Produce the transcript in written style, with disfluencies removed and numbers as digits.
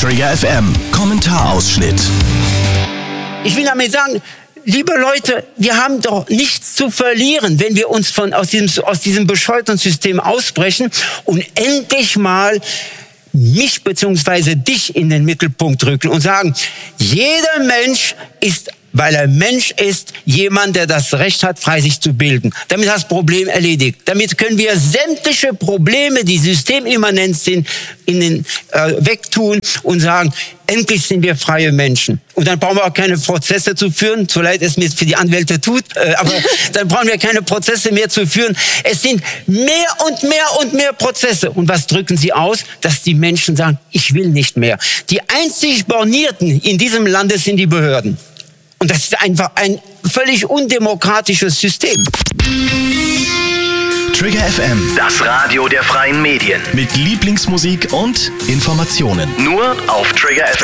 Trigger FM, Kommentarausschnitt. Ich will damit sagen, liebe Leute, wir haben doch nichts zu verlieren, wenn wir uns aus diesem bescheuerten System ausbrechen und endlich mal mich bzw. dich in den Mittelpunkt rücken und sagen, jeder Mensch ist, weil er Mensch ist, jemand, der das Recht hat, frei sich zu bilden. Damit ist das Problem erledigt. Damit können wir sämtliche Probleme, die systemimmanent sind, wegtun und sagen, endlich sind wir freie Menschen. Und dann brauchen wir auch keine Prozesse zu führen, so leid es mir für die Anwälte tut, aber dann brauchen wir keine Prozesse mehr zu führen. Es sind mehr und mehr und mehr Prozesse. Und was drücken sie aus? Dass die Menschen sagen, ich will nicht mehr. Die einzig Bornierten in diesem Lande sind die Behörden. Und das ist einfach ein völlig undemokratisches System. Trigger FM, Das Radio der freien Medien. mit Lieblingsmusik und Informationen. Nur auf Trigger FM.